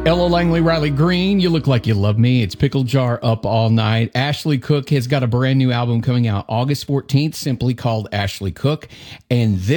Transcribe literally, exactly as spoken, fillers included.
Ella Langley Riley Green, You Look Like You Love Me. It's Pickle Jar Up All Night. Ashley Cook has got a brand new album coming out August fourteenth, simply called Ashley Cook. And this